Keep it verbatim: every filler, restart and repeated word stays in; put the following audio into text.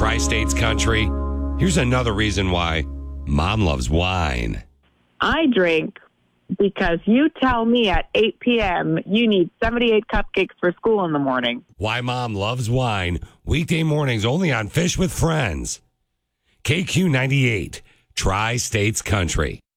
Tri-States country. Here's another reason why Mom loves wine. I drink because you tell me at eight p.m. you need seventy-eight cupcakes for school in the morning. Why Mom loves wine. Weekday mornings only on Fish with Friends. K Q ninety-eight, Tri-States country.